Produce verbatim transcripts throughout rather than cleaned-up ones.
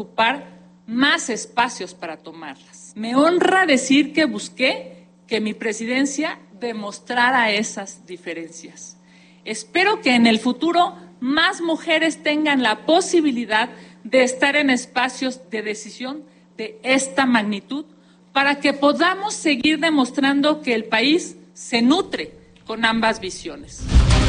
ocupar más espacios para tomarlas. Me honra decir que busqué que mi presidencia demostrara esas diferencias. Espero que en el futuro más mujeres tengan la posibilidad de estar en espacios de decisión de esta magnitud para que podamos seguir demostrando que el país se nutre con ambas visiones.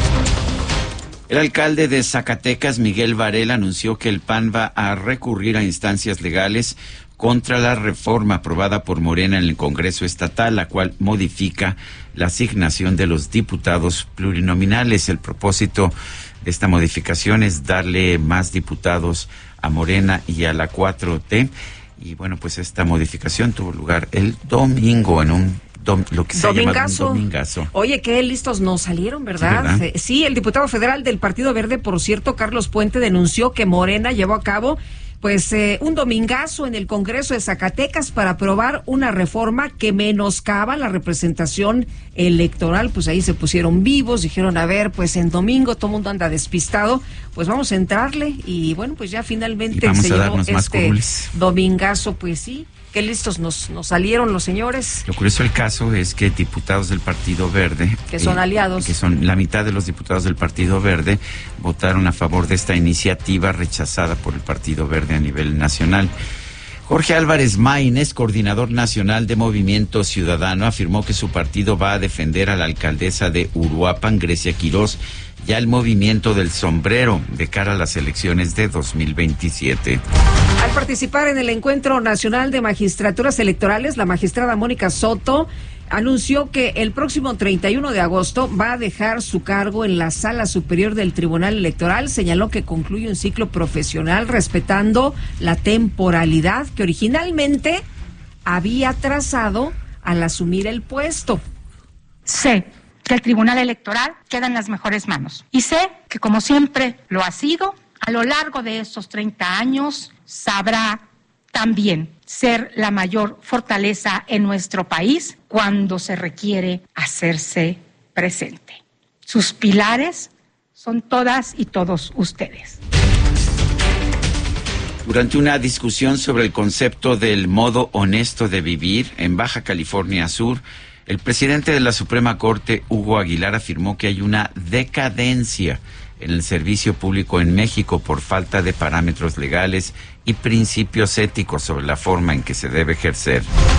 El alcalde de Zacatecas, Miguel Varela, anunció que el P A N va a recurrir a instancias legales contra la reforma aprobada por Morena en el Congreso Estatal, la cual modifica la asignación de los diputados plurinominales. El propósito de esta modificación es darle más diputados a Morena y a la cuatro T. Y bueno, pues esta modificación tuvo lugar el domingo en un dom, lo que se domingazo. llama un domingazo. Oye, qué listos nos salieron, ¿verdad? Sí, ¿verdad? Eh, sí, el diputado federal del Partido Verde, por cierto, Carlos Puente, denunció que Morena llevó a cabo pues eh, un domingazo en el Congreso de Zacatecas para aprobar una reforma que menoscaba la representación electoral. Pues ahí se pusieron vivos, dijeron, a ver, pues en domingo todo el mundo anda despistado, pues vamos a entrarle. Y bueno, pues ya finalmente se llevó este domingazo, pues sí. Qué listos nos, nos salieron los señores. Lo curioso del caso es que diputados del Partido Verde, que son eh, aliados, que son la mitad de los diputados del Partido Verde, votaron a favor de esta iniciativa rechazada por el Partido Verde a nivel nacional. Jorge Álvarez Maínez, coordinador nacional de Movimiento Ciudadano, afirmó que su partido va a defender a la alcaldesa de Uruapan, Grecia Quirós, y al movimiento del sombrero de cara a las elecciones de dos mil veintisiete. Al participar en el Encuentro Nacional de Magistraturas Electorales, la magistrada Mónica Soto anunció que el próximo treinta y uno de agosto va a dejar su cargo en la Sala Superior del Tribunal Electoral. Señaló que concluye un ciclo profesional respetando la temporalidad que originalmente había trazado al asumir el puesto. Sí. Que el Tribunal Electoral queda en las mejores manos. Y sé que, como siempre lo ha sido, a lo largo de estos treinta años, sabrá también ser la mayor fortaleza en nuestro país cuando se requiere hacerse presente. Sus pilares son todas y todos ustedes. Durante una discusión sobre el concepto del modo honesto de vivir en Baja California Sur, el presidente de la Suprema Corte, Hugo Aguilar, afirmó que hay una decadencia en el servicio público en México por falta de parámetros legales y principios éticos sobre la forma en que se debe ejercer.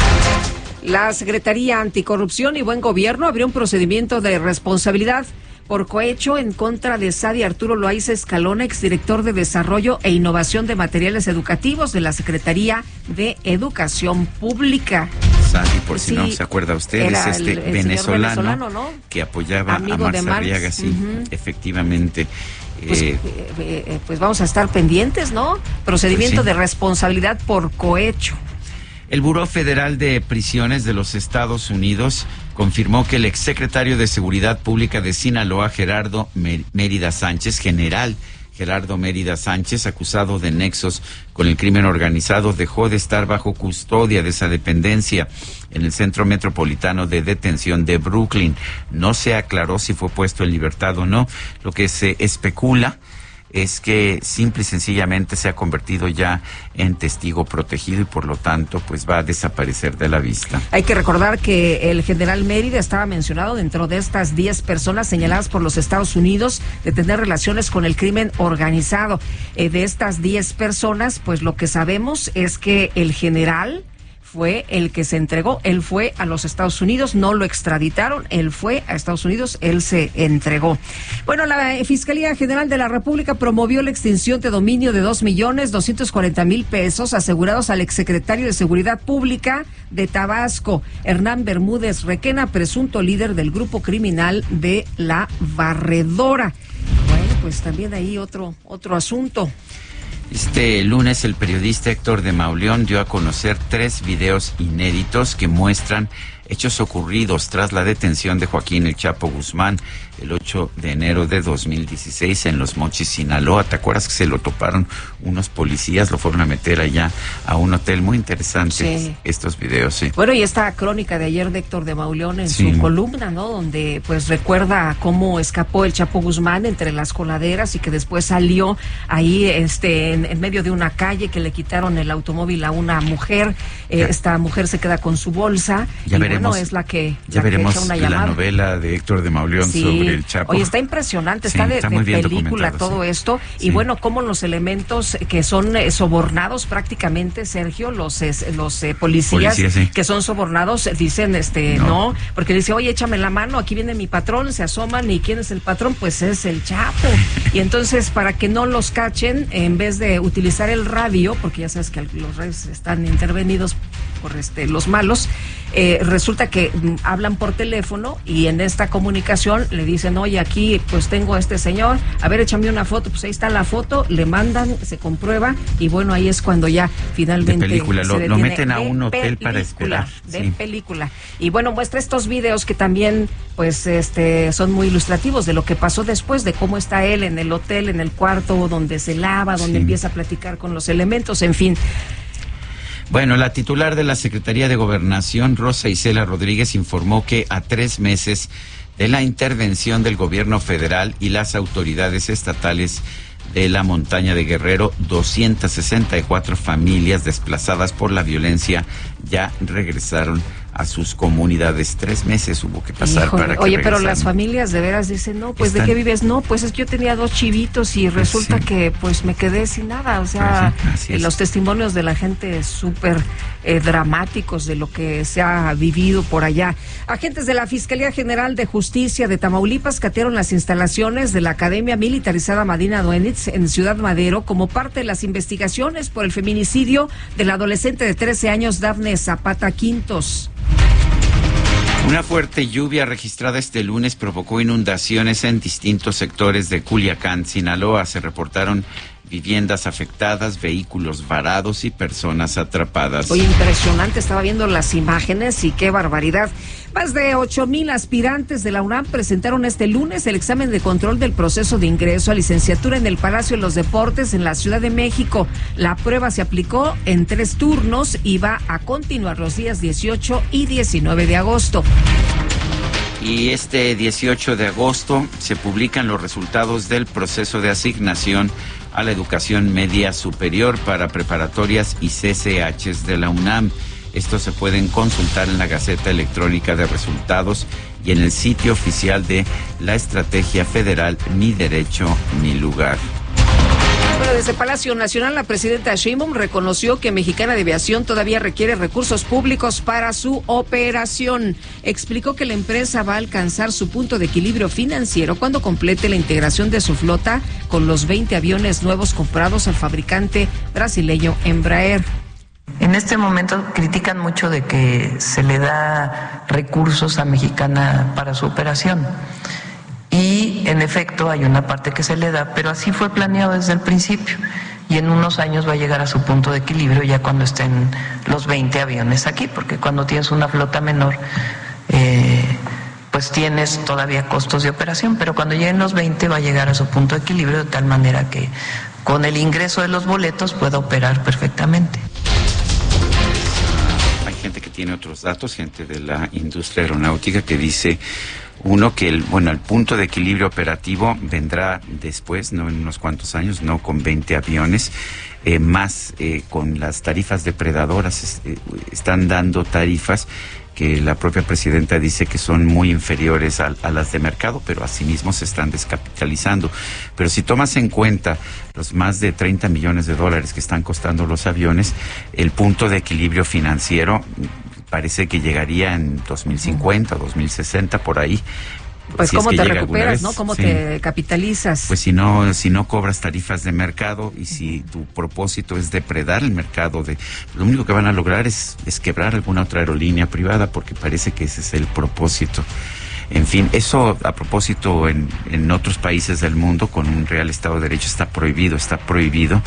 La Secretaría Anticorrupción y Buen Gobierno abrió un procedimiento de responsabilidad por cohecho en contra de Sadi Arturo Loaiza Escalona, exdirector de Desarrollo e Innovación de Materiales Educativos de la Secretaría de Educación Pública. Sadi, por si sí, no se acuerda usted, es este el, el venezolano, venezolano, ¿no? Que apoyaba Amigo a Marx de Marx. Arriaga, sí, uh-huh. efectivamente. Pues, eh, eh, pues vamos a estar pendientes, ¿no? Procedimiento pues sí. de responsabilidad por cohecho. El Buró Federal de Prisiones de los Estados Unidos confirmó que el exsecretario de Seguridad Pública de Sinaloa, Gerardo Mérida Sánchez, general Gerardo Mérida Sánchez, acusado de nexos con el crimen organizado, dejó de estar bajo custodia de esa dependencia en el Centro Metropolitano de Detención de Brooklyn. No se aclaró si fue puesto en libertad o no. Lo que se especula es que simple y sencillamente se ha convertido ya en testigo protegido y por lo tanto pues va a desaparecer de la vista. Hay que recordar que el general Mérida estaba mencionado dentro de estas diez personas señaladas por los Estados Unidos de tener relaciones con el crimen organizado. Eh, de estas diez personas, pues lo que sabemos es que el general fue el que se entregó, él fue a los Estados Unidos, no lo extraditaron, él fue a Estados Unidos, él se entregó. Bueno, la Fiscalía General de la República promovió la extinción de dominio de dos millones doscientos cuarenta mil pesos asegurados al exsecretario de Seguridad Pública de Tabasco, Hernán Bermúdez Requena, presunto líder del grupo criminal de La Barredora. Bueno, pues también ahí otro, otro asunto. Este lunes el periodista Héctor de Mauleón dio a conocer tres videos inéditos que muestran hechos ocurridos tras la detención de Joaquín El Chapo Guzmán el ocho de enero de dos mil dieciséis en Los Mochis, Sinaloa. ¿Te acuerdas que se lo toparon unos policías? Lo fueron a meter allá a un hotel. Muy interesante sí. estos videos, sí. Bueno, y esta crónica de ayer de Héctor de Mauleón en sí. su columna, ¿no? Donde pues recuerda cómo escapó el Chapo Guzmán entre las coladeras y que después salió ahí este en, en medio de una calle, que le quitaron el automóvil a una mujer. Eh, esta mujer se queda con su bolsa. Ya y veremos. Bueno, es la que Ya la veremos que echa una la llamada. novela de Héctor de Mauleón sí. sobre el Chapo. Oye, está impresionante, sí, está de, está de película todo sí. esto. Sí. Y bueno, como los elementos que son eh, sobornados prácticamente, Sergio, los es, los eh, policías Policía, sí. que son sobornados dicen, este, no. no, porque dice, oye, échame la mano, aquí viene mi patrón, se asoman, y ¿quién es el patrón? Pues es el Chapo. Y entonces, para que no los cachen, en vez de utilizar el radio, porque ya sabes que los radios están intervenidos por este los malos, eh, resulta que mm, hablan por teléfono, y en esta comunicación le dicen, oye, aquí pues tengo a este señor, a ver, échame una foto. Pues ahí está la foto, le mandan, se comprueba, y bueno, ahí es cuando ya finalmente de película, se lo, detiene. lo meten a de un hotel película, para esperar. De sí. película. Y bueno, muestra estos videos que también pues este son muy ilustrativos de lo que pasó después, de cómo está él en el hotel, en el cuarto donde se lava, donde sí. empieza a platicar con los elementos, en fin. Bueno, la titular de la Secretaría de Gobernación, Rosa Isela Rodríguez, informó que a tres meses de la intervención del gobierno federal y las autoridades estatales de la montaña de Guerrero, doscientas sesenta y cuatro familias desplazadas por la violencia ya regresaron a sus comunidades. Tres meses hubo que pasar. Híjole, para que oye, regresaran. Pero las familias de veras dicen, no, pues Están... ¿de qué vives? No, pues es que yo tenía dos chivitos y resulta pues sí. que pues me quedé sin nada. O sea, pues sí, los testimonios de la gente súper eh, dramáticos de lo que se ha vivido por allá. Agentes de la Fiscalía General de Justicia de Tamaulipas catearon las instalaciones de la Academia Militarizada Madina Duenitz en Ciudad Madero como parte de las investigaciones por el feminicidio del adolescente de trece años, Dafne Zapata Quintos. Una fuerte lluvia registrada este lunes provocó inundaciones en distintos sectores de Culiacán, Sinaloa. Se reportaron viviendas afectadas, vehículos varados y personas atrapadas. Oye, impresionante, estaba viendo las imágenes y qué barbaridad. Más de ocho mil aspirantes de la UNAM presentaron este lunes el examen de control del proceso de ingreso a licenciatura en el Palacio de los Deportes en la Ciudad de México. La prueba se aplicó en tres turnos y va a continuar los días dieciocho y diecinueve de agosto. Y este dieciocho de agosto se publican los resultados del proceso de asignación a la educación media superior para preparatorias y C C Hs de la UNAM. Estos se pueden consultar en la Gaceta Electrónica de Resultados y en el sitio oficial de la Estrategia Federal Mi Derecho, Mi Lugar. Bueno, desde Palacio Nacional, la presidenta Sheinbaum reconoció que Mexicana de Aviación todavía requiere recursos públicos para su operación. Explicó que la empresa va a alcanzar su punto de equilibrio financiero cuando complete la integración de su flota con los veinte aviones nuevos comprados al fabricante brasileño Embraer. En este momento critican mucho de que se le da recursos a Mexicana para su operación. Y en efecto hay una parte que se le da, pero así fue planeado desde el principio. Y en unos años va a llegar a su punto de equilibrio ya cuando estén los veinte aviones aquí, porque cuando tienes una flota menor, eh, pues tienes todavía costos de operación, pero cuando lleguen los veinte va a llegar a su punto de equilibrio de tal manera que con el ingreso de los boletos pueda operar perfectamente. Hay gente que tiene otros datos, gente de la industria aeronáutica que dice... Uno, que el, bueno, el punto de equilibrio operativo vendrá después, no en unos cuantos años, no con veinte aviones, eh, más eh, con las tarifas depredadoras. Eh, están dando tarifas que la propia presidenta dice que son muy inferiores a, a las de mercado, pero asimismo se están descapitalizando. Pero si tomas en cuenta los más de treinta millones de dólares que están costando los aviones, el punto de equilibrio financiero parece que llegaría en dos mil cincuenta, dos mil sesenta, por ahí. Pues si cómo es que te llega recuperas, ¿no? Cómo sí. te capitalizas. Pues si no, si no cobras tarifas de mercado y si tu propósito es depredar el mercado, de lo único que van a lograr es, es quebrar alguna otra aerolínea privada, porque parece que ese es el propósito. En fin, eso a propósito en, en otros países del mundo con un real Estado de Derecho está prohibido, está prohibido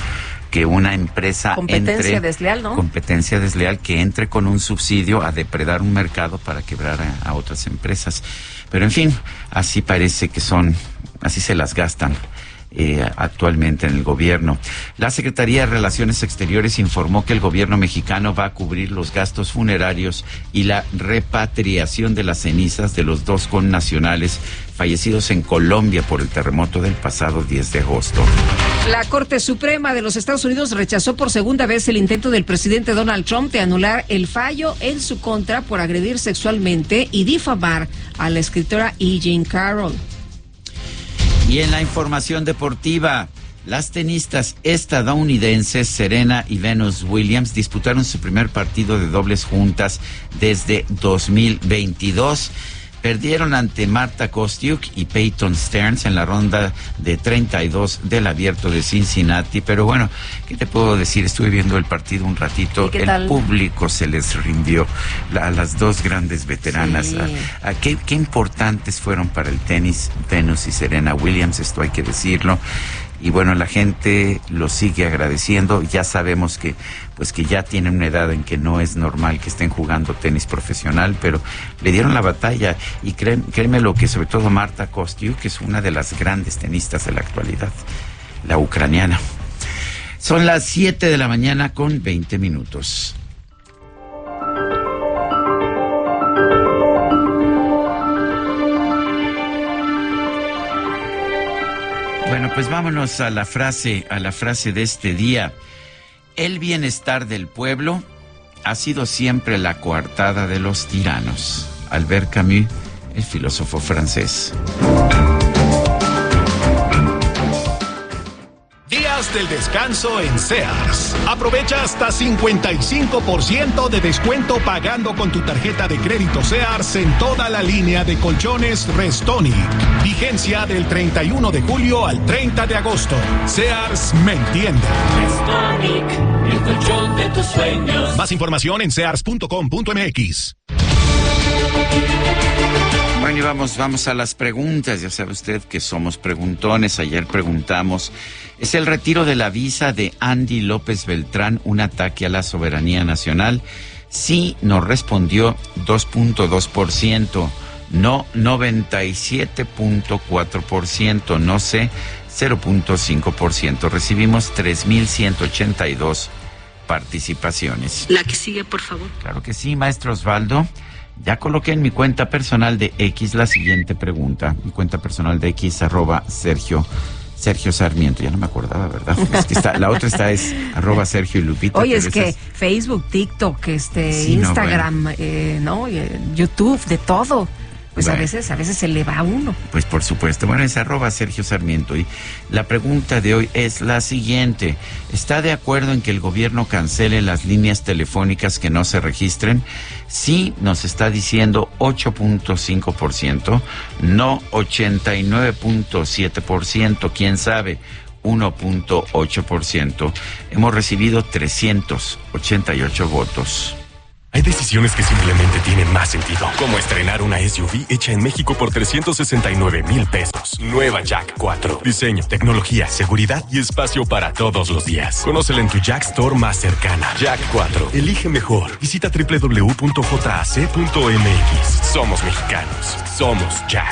que una empresa competencia entre, desleal, ¿no? Competencia desleal, que entre con un subsidio a depredar un mercado para quebrar a, a otras empresas. Pero en fin, así parece que son, así se las gastan eh, actualmente en el gobierno. La Secretaría de Relaciones Exteriores informó que el gobierno mexicano va a cubrir los gastos funerarios y la repatriación de las cenizas de los dos connacionales fallecidos en Colombia por el terremoto del pasado diez de agosto. La Corte Suprema de los Estados Unidos rechazó por segunda vez el intento del presidente Donald Trump de anular el fallo en su contra por agredir sexualmente y difamar a la escritora E. Jean Carroll. Y en la información deportiva, las tenistas estadounidenses Serena y Venus Williams disputaron su primer partido de dobles juntas desde dos mil veintidós. Perdieron ante Marta Kostyuk y Peyton Stearns en la ronda de treinta y dos del Abierto de Cincinnati. Pero bueno, ¿qué te puedo decir? Estuve viendo el partido un ratito. El tal? Público se les rindió a las dos grandes veteranas. Sí. A, a qué, qué importantes fueron para el tenis Venus y Serena Williams, esto hay que decirlo. Y bueno, la gente lo sigue agradeciendo. Ya sabemos que pues que ya tienen una edad en que no es normal que estén jugando tenis profesional, pero le dieron la batalla. Y creen, créeme lo que sobre todo Marta Kostyuk, que es una de las grandes tenistas de la actualidad, la ucraniana. Son las siete de la mañana con veinte minutos. Bueno, pues vámonos a la frase, a la frase de este día. El bienestar del pueblo ha sido siempre la coartada de los tiranos. Albert Camus, el filósofo francés. Días del descanso en Sears. Aprovecha hasta cincuenta y cinco por ciento de descuento pagando con tu tarjeta de crédito Sears en toda la línea de colchones Restonic. Vigencia del treinta y uno de julio al treinta de agosto. Sears me entiende. Restonic, el colchón de tus sueños. Más información en sears punto com punto m x. Bueno, y vamos, vamos a las preguntas. Ya sabe usted que somos preguntones. Ayer preguntamos, ¿es el retiro de la visa de Andy López Beltrán un ataque a la soberanía nacional? Sí, nos respondió dos punto dos por ciento, no noventa y siete punto cuatro por ciento, no sé cero punto cinco por ciento. Recibimos tres mil ciento ochenta y dos participaciones. La que sigue, por favor. Claro que sí, maestro Osvaldo. Ya coloqué en mi cuenta personal de X la siguiente pregunta. Mi cuenta personal de X, arroba Sergio, Sergio Sarmiento. Ya no me acordaba, ¿verdad? Es que está, la otra está es arroba Sergio y Lupita. Oye, es que es... Facebook, TikTok, este, sí, Instagram, no, bueno. eh, ¿no? YouTube, de todo. Pues bueno, a veces, a veces se le va a uno. Pues por supuesto. Bueno, es arroba Sergio Sarmiento. Y la pregunta de hoy es la siguiente. ¿Está de acuerdo en que el gobierno cancele las líneas telefónicas que no se registren? Sí, nos está diciendo ocho punto cinco por ciento, no ochenta y nueve punto siete por ciento, quién sabe, uno punto ocho por ciento. Hemos recibido trescientos ochenta y ocho votos. Hay decisiones que simplemente tienen más sentido, como estrenar una S U V hecha en México por trescientos sesenta y nueve mil pesos. Nueva Jack cuatro. Diseño, tecnología, seguridad y espacio para todos los días. Conócela en tu Jack Store más cercana. Jack cuatro. Elige mejor. Visita doble u doble u doble u punto j a c punto m x. Somos mexicanos. Somos Jack.